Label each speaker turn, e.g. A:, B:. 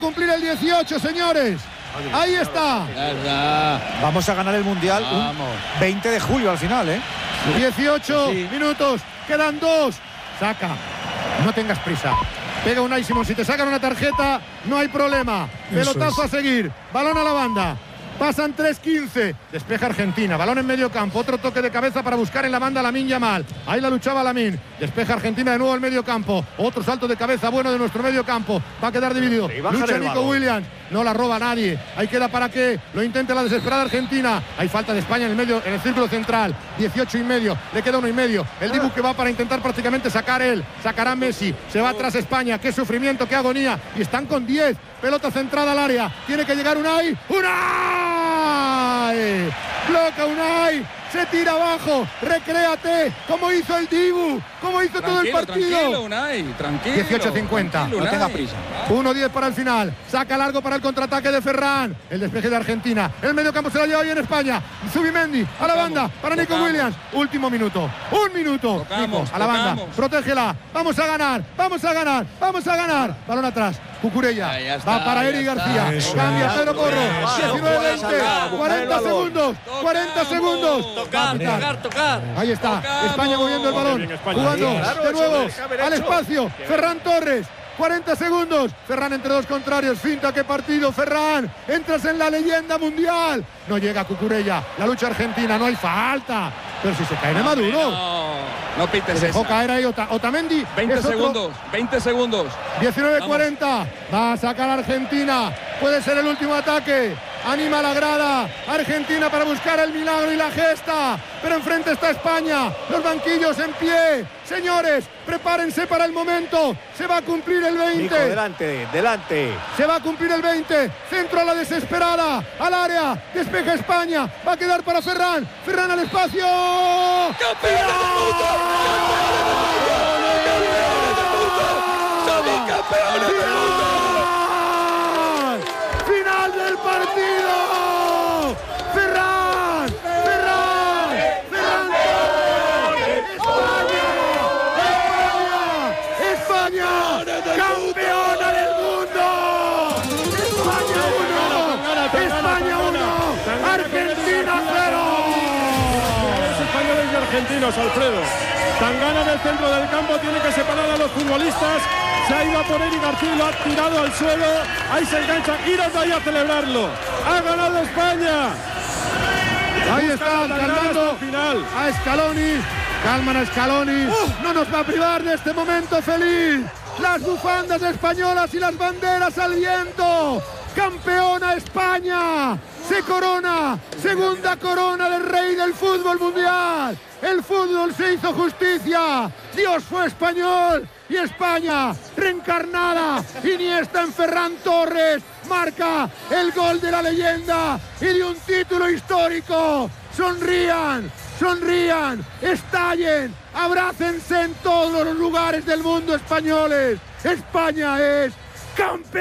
A: Cumplir el 18, señores. Ahí está.
B: Vamos a ganar el Mundial un 20 de julio al final,
A: 18 minutos. Quedan 2. Saca. No tengas prisa. Pega Unai Simón. Si te sacan una tarjeta, no hay problema. Pelotazo a seguir. Balón a la banda. Pasan 3:15. Despeja Argentina. Balón en medio campo. Otro toque de cabeza para buscar en la banda a Lamine Yamal. Ahí la luchaba Lamine. Despeja Argentina de nuevo en medio campo. Otro salto de cabeza bueno de nuestro medio campo. Va a quedar dividido. Lucha Nico Williams. No la roba nadie. Ahí queda para que lo intente la desesperada Argentina. Hay falta de España en el medio, en el círculo central. 18,5. Le queda 1,5. El Dibu que va para intentar prácticamente sacar él. Sacará Messi. Se va atrás España. Qué sufrimiento, qué agonía. Y están con 10. Pelota centrada al área. Tiene que llegar Unai. ¡Unai! Bloca Unai. Se tira abajo. Recréate. Como hizo el Dibu. Como hizo todo el partido.
C: Tranquilo, Unai. Tranquilo.
A: 18:50.
B: No tenga prisa.
A: 1:10 para el final. Saca largo para el contraataque de Ferran. El despeje de Argentina. El medio campo se la lleva bien España. Zubimendi a la banda para Nico Williams. Último minuto. 1 minuto. Nico, a la banda. Protégela. Vamos a ganar. Vamos a ganar. Vamos a ganar. Balón atrás. Cucurella. Va para Eric García. Cambia Pedro Porro. 19-20. 40 segundos. 40 segundos.
C: Tocar.
A: Ahí está. España moviendo el balón. Jugando de nuevo al espacio. Ferran Torres. 40 segundos. Ferran entre dos contrarios. Finta, qué partido. Ferran. Entras en la leyenda mundial. No llega Cucurella. La lucha argentina. No hay falta. Pero si se cae de Maduro.
C: No pites
A: se dejó
C: esa.
A: caer ahí Otamendi.
C: 20 segundos. 20 segundos.
A: 19:40. Va a sacar a Argentina. Puede ser el último ataque. Anima la grada. Argentina para buscar el milagro y la gesta. Pero enfrente está España. Los banquillos en pie. Señores, prepárense para el momento. Se va a cumplir el 20.
B: Nico, delante.
A: Se va a cumplir el 20. Centro a la desesperada. Al área. Despeja España. Va a quedar para Ferran. Ferran al espacio.
C: ¡Campeones del mundo! ¡Somos campeones del mundo!
A: ¡Final del partido! ¡Ferran! ¡España! ¡Campeona del mundo! ¡España 1! ¡Argentina 0!
D: Los españoles y argentinos, Alfredo. Tangana en el centro del campo tiene que separar a los futbolistas. Se ha ido a por Eric García y lo ha tirado al suelo. Ahí se engancha. Iros de ahí a celebrarlo. ¡Ha ganado España!
A: Ahí están calmando a Scaloni. Calman a Scaloni. No nos va a privar de este momento feliz. Las bufandas españolas y las banderas al viento. ¡Campeona España! Se corona. Segunda corona del rey del fútbol mundial. El fútbol se hizo justicia. Dios fue español. Y España, reencarnada. Iniesta en Ferran Torres. Marca el gol de la leyenda y de un título histórico. Sonrían, estallen, abrácense en todos los lugares del mundo españoles. España es campeón.